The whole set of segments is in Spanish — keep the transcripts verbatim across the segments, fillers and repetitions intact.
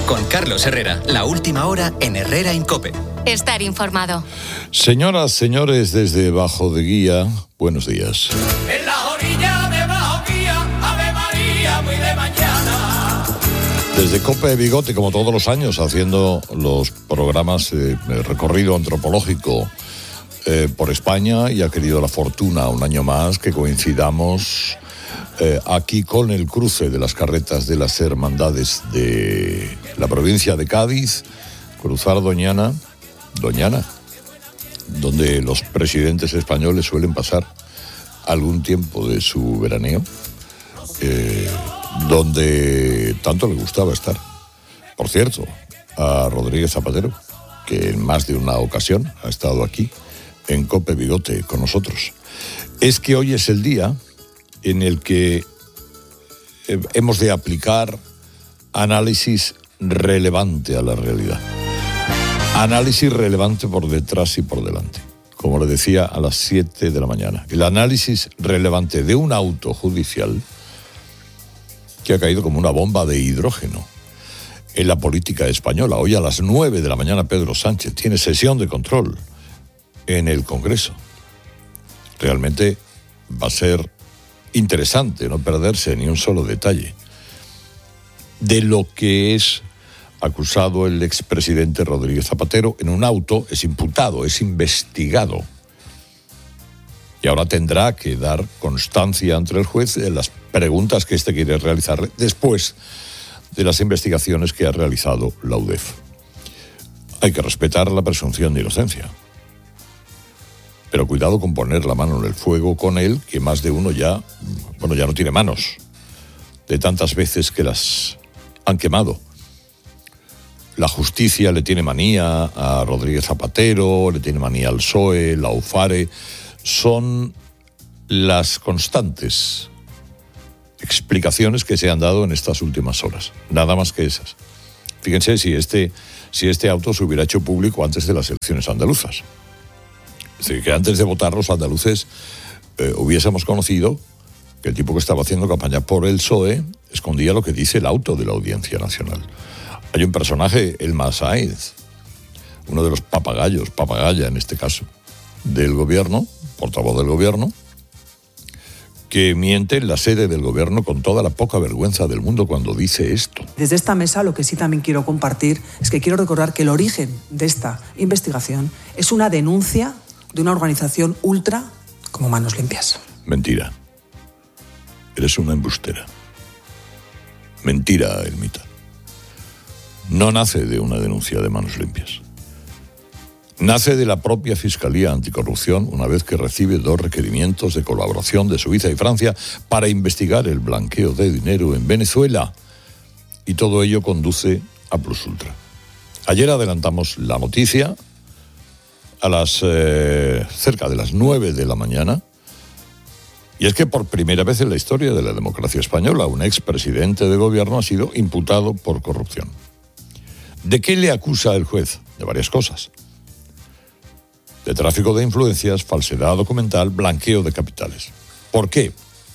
Con Carlos Herrera, la última hora en Herrera en COPE. Estar informado. Señoras, señores, desde Bajo de Guía, buenos días. En la orilla de Bajo Guía, Ave María, muy de mañana. Desde COPE Bigote, como todos los años, haciendo los programas de recorrido antropológico eh, por España, y ha querido la fortuna un año más que coincidamos eh, aquí con el cruce de las carretas de las hermandades de la provincia de Cádiz, cruzar Doñana, Doñana, donde los presidentes españoles suelen pasar algún tiempo de su veraneo, eh, donde tanto le gustaba estar. Por cierto, a Rodríguez Zapatero, que en más de una ocasión ha estado aquí en COPE Bigote con nosotros. Es que hoy es el día en el que hemos de aplicar análisis relevante a la realidad. Análisis relevante por detrás y por delante. Como le decía a las siete de la mañana. El análisis relevante de un auto judicial que ha caído como una bomba de hidrógeno en la política española. Hoy a las nueve de la mañana Pedro Sánchez tiene sesión de control en el Congreso. Realmente va a ser interesante no perderse ni un solo detalle de lo que es acusado el expresidente Rodríguez Zapatero en un auto. Es imputado, es investigado. Y ahora tendrá que dar constancia ante el juez de las preguntas que éste quiere realizarle después de las investigaciones que ha realizado la U D E F. Hay que respetar la presunción de inocencia. Pero cuidado con poner la mano en el fuego con él, que más de uno ya, bueno, ya no tiene manos, de tantas veces que las han quemado. La justicia le tiene manía a Rodríguez Zapatero, le tiene manía al P S O E, la UFARE. Son las constantes explicaciones que se han dado en estas últimas horas. Nada más que esas. Fíjense si este, si este auto se hubiera hecho público antes de las elecciones andaluzas. Es decir, que antes de votar los andaluces eh, hubiésemos conocido que el tipo que estaba haciendo campaña por el P S O E escondía lo que dice el auto de la Audiencia Nacional. Hay un personaje, Elma Sáenz, uno de los papagayos, papagaya en este caso, del gobierno, portavoz del gobierno, que miente en la sede del gobierno con toda la poca vergüenza del mundo cuando dice esto. Desde esta mesa lo que sí también quiero compartir es que quiero recordar que el origen de esta investigación es una denuncia de una organización ultra como Manos Limpias. Mentira. Eres una embustera. Mentira, Elmita. No nace de una denuncia de Manos Limpias. Nace de la propia Fiscalía Anticorrupción, una vez que recibe dos requerimientos de colaboración de Suiza y Francia para investigar el blanqueo de dinero en Venezuela. Y todo ello conduce a Plus Ultra. Ayer adelantamos la noticia a las eh, cerca de las nueve de la mañana. Y es que por primera vez en la historia de la democracia española, un expresidente de gobierno ha sido imputado por corrupción. ¿De qué le acusa el juez? De varias cosas. De tráfico de influencias, falsedad documental, blanqueo de capitales. ¿Por qué?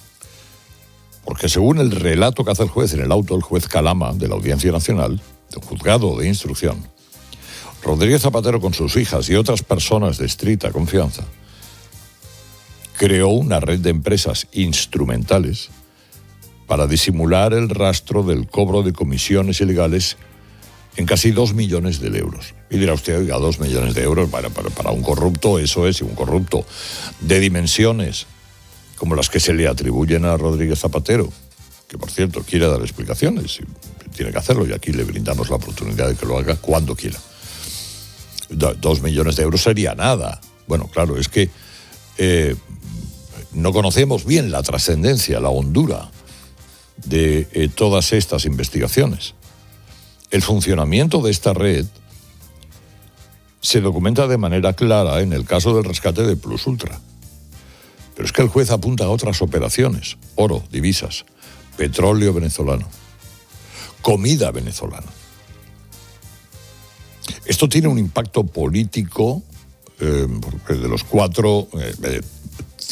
Porque según el relato que hace el juez en el auto, el juez Calama, de la Audiencia Nacional, del juzgado de instrucción, Rodríguez Zapatero con sus hijas y otras personas de estricta confianza creó una red de empresas instrumentales para disimular el rastro del cobro de comisiones ilegales en casi dos millones de euros. Y dirá usted, oiga, dos millones de euros para, para, para un corrupto, eso es, y un corrupto de dimensiones como las que se le atribuyen a Rodríguez Zapatero, que por cierto quiere dar explicaciones, y tiene que hacerlo, y aquí le brindamos la oportunidad de que lo haga cuando quiera. Dos millones de euros sería nada. Bueno, claro, es que eh, no conocemos bien la trascendencia, la hondura de eh, todas estas investigaciones. El funcionamiento de esta red se documenta de manera clara en el caso del rescate de Plus Ultra. Pero es que el juez apunta a otras operaciones: oro, divisas, petróleo venezolano, comida venezolana. Esto tiene un impacto político eh, de los cuatro, eh,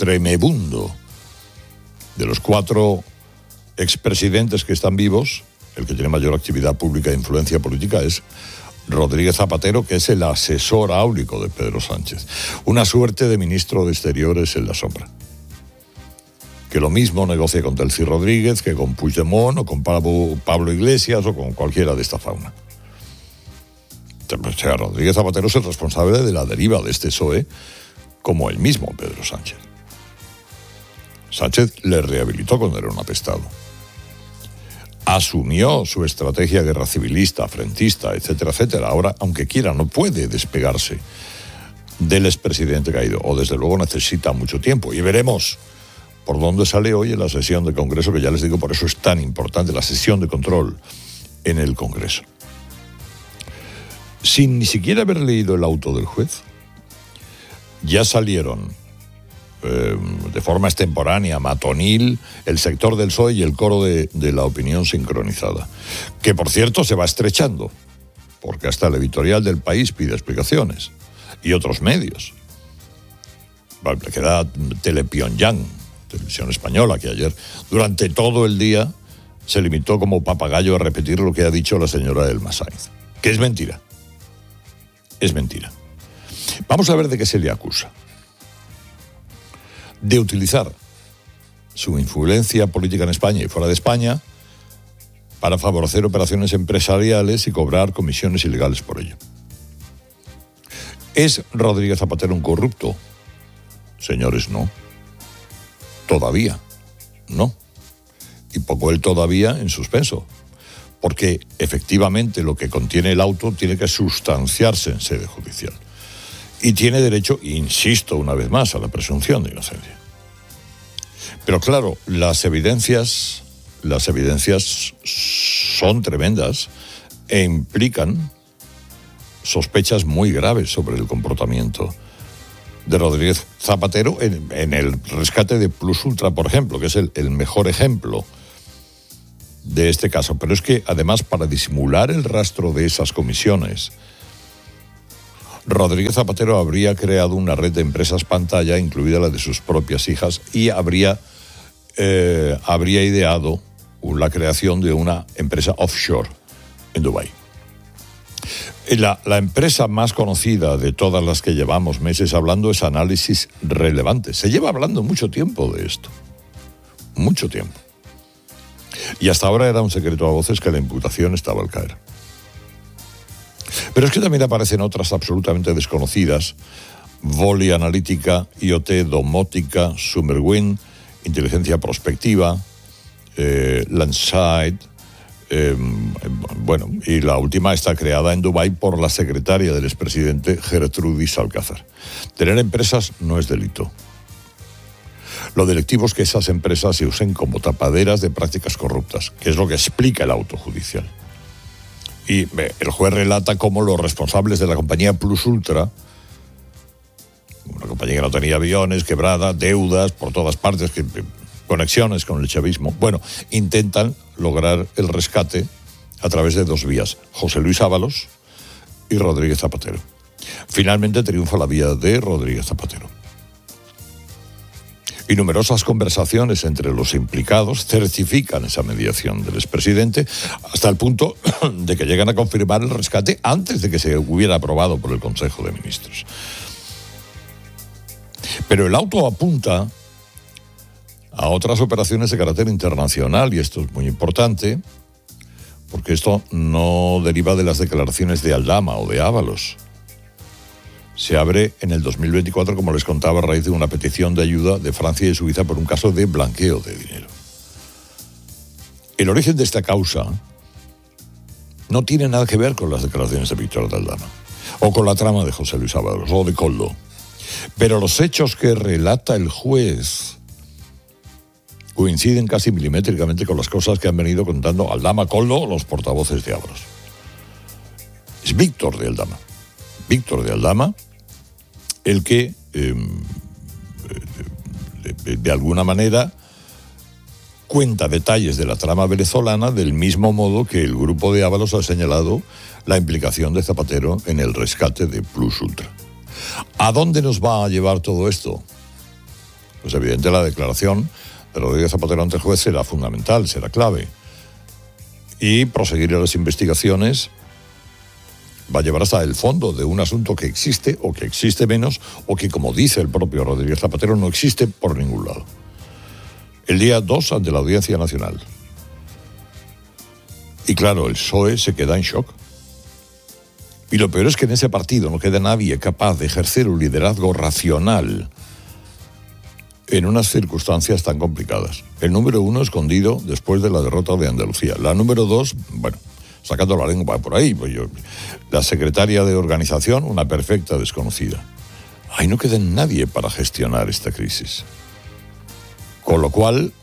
tremebundo, de los cuatro expresidentes que están vivos. el que tiene mayor actividad pública e influencia política es Rodríguez Zapatero, que es el asesor áulico de Pedro Sánchez. Una suerte de ministro de Exteriores en la sombra. Que lo mismo negocia con Delcy Rodríguez que con Puigdemont o con Pablo, Pablo Iglesias o con cualquiera de esta fauna. O sea, Rodríguez Zapatero es el responsable de la deriva de este P S O E, como el mismo Pedro Sánchez. Sánchez le rehabilitó cuando era un apestado. Asumió su estrategia guerra civilista, frentista, etcétera, etcétera. Ahora, aunque quiera, no puede despegarse del expresidente caído, o desde luego necesita mucho tiempo. Y veremos por dónde sale hoy en la sesión de Congreso, que ya les digo, por eso es tan importante la sesión de control en el Congreso. Sin ni siquiera haber leído el auto del juez, ya salieron eh, de forma extemporánea, matonil, el sector del P S O E y el coro de, de la opinión sincronizada, que por cierto se va estrechando, porque hasta el editorial del País pide explicaciones, y otros medios. Vale, queda Telepyongyang, Televisión Española, que ayer durante todo el día se limitó como papagayo a repetir lo que ha dicho la señora Elma Sainz, que es mentira. Es mentira. Vamos a ver de qué se le acusa. De utilizar su influencia política en España y fuera de España para favorecer operaciones empresariales y cobrar comisiones ilegales por ello. ¿Es Rodríguez Zapatero un corrupto? Señores, no. Todavía, no. Y pongo el todavía en suspenso, porque efectivamente lo que contiene el auto tiene que sustanciarse en sede judicial. Y tiene derecho, insisto una vez más, a la presunción de inocencia. Pero claro, las evidencias, las evidencias son tremendas e implican sospechas muy graves sobre el comportamiento de Rodríguez Zapatero en, en el rescate de Plus Ultra, por ejemplo, que es el, el mejor ejemplo de este caso. Pero es que, además, para disimular el rastro de esas comisiones, Rodríguez Zapatero habría creado una red de empresas pantalla, incluida la de sus propias hijas, y habría, eh, habría ideado la creación de una empresa offshore en Dubái. La, la empresa más conocida de todas las que llevamos meses hablando es Análisis Relevante. Se lleva hablando mucho tiempo de esto. Mucho tiempo. Y hasta ahora era un secreto a voces que la imputación estaba al caer. Pero es que también aparecen otras absolutamente desconocidas: Voli Analítica, I O T Domótica, Summerwind, Inteligencia Prospectiva, eh, Landsight, eh, bueno, y la última está creada en Dubái por la secretaria del expresidente Gertrudis Alcázar. Tener empresas no es delito. Lo delictivo es que esas empresas se usen como tapaderas de prácticas corruptas, que es lo que explica el auto judicial. Y el juez relata cómo los responsables de la compañía Plus Ultra, una compañía que no tenía aviones, quebrada, deudas por todas partes, que, conexiones con el chavismo, bueno, intentan lograr el rescate a través de dos vías: José Luis Ábalos y Rodríguez Zapatero. Finalmente triunfa la vía de Rodríguez Zapatero. Y numerosas conversaciones entre los implicados certifican esa mediación del expresidente, hasta el punto de que llegan a confirmar el rescate antes de que se hubiera aprobado por el Consejo de Ministros. Pero el auto apunta a otras operaciones de carácter internacional, y esto es muy importante, porque esto no deriva de las declaraciones de Aldama o de Ábalos. Se abre en el dos mil veinticuatro, como les contaba, a raíz de una petición de ayuda de Francia y Suiza por un caso de blanqueo de dinero. El origen de esta causa no tiene nada que ver con las declaraciones de Víctor de Aldama, o con la trama de José Luis Ábalos, o de Koldo. Pero los hechos que relata el juez coinciden casi milimétricamente con las cosas que han venido contando Aldama, Koldo o los portavoces de Ábalos. Es Víctor de Aldama. Víctor de Aldama, el que eh, de, de alguna manera cuenta detalles de la trama venezolana, del mismo modo que el grupo de Ábalos ha señalado la implicación de Zapatero en el rescate de Plus Ultra. ¿A dónde nos va a llevar todo esto? Pues evidente la declaración de Rodríguez Zapatero ante el juez será fundamental, será clave. y proseguir las investigaciones va a llevar hasta el fondo de un asunto que existe o que existe menos o que, como dice el propio Rodríguez Zapatero, no existe por ningún lado. El día dos ante la Audiencia Nacional. Y claro, el P S O E se queda en shock. Y lo peor es que en ese partido no queda nadie capaz de ejercer un liderazgo racional en unas circunstancias tan complicadas. El número uno escondido después de la derrota de Andalucía. La número dos, bueno, sacando la lengua por ahí, pues yo, la secretaria de organización, una perfecta desconocida. Ahí no queda nadie para gestionar esta crisis. Con lo cual,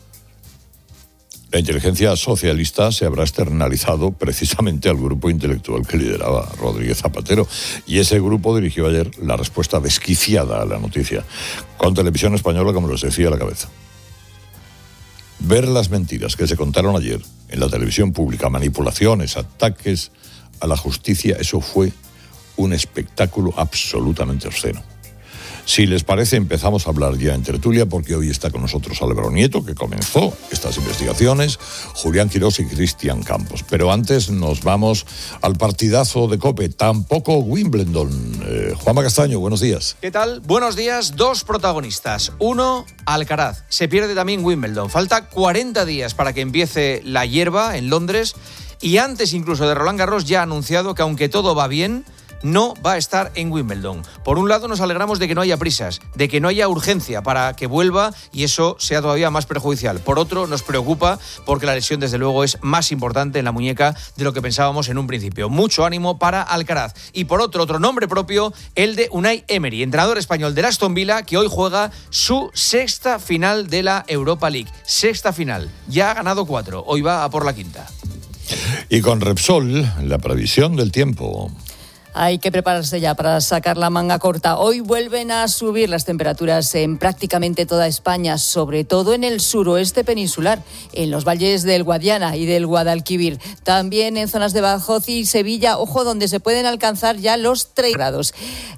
la inteligencia socialista se habrá externalizado precisamente al grupo intelectual que lideraba Rodríguez Zapatero. Y ese grupo dirigió ayer la respuesta desquiciada a la noticia, con Televisión Española, como les decía, a la cabeza. Ver las mentiras que se contaron ayer en la televisión pública, manipulaciones, ataques a la justicia, eso fue un espectáculo absolutamente obsceno. Si les parece, empezamos a hablar ya en tertulia, porque hoy está con nosotros Álvaro Nieto, que comenzó estas investigaciones, Julián Quirós y Cristian Campos. Pero antes nos vamos al partidazo de COPE, tampoco Wimbledon. Eh, Juanma Castaño, buenos días. ¿Qué tal? Buenos días. Dos protagonistas. Uno, Alcaraz. Se pierde también Wimbledon. Falta cuarenta días para que empiece la hierba en Londres, y antes incluso de Roland Garros ya ha anunciado que, aunque todo va bien, no va a estar en Wimbledon. Por un lado, nos alegramos de que no haya prisas, de que no haya urgencia para que vuelva y eso sea todavía más perjudicial. Por otro, nos preocupa porque la lesión, desde luego, es más importante en la muñeca de lo que pensábamos en un principio. Mucho ánimo para Alcaraz. Y por otro, otro nombre propio, el de Unai Emery, entrenador español del Aston Villa, que hoy juega su sexta final de la Europa League. Sexta final. Ya ha ganado cuatro. Hoy va a por la quinta. Y con Repsol, la previsión del tiempo. Hay que prepararse ya para sacar la manga corta. Hoy vuelven a subir las temperaturas en prácticamente toda España, sobre todo en el suroeste peninsular, en los valles del Guadiana y del Guadalquivir. También en zonas de Badajoz y Sevilla, ojo, donde se pueden alcanzar ya los tres grados.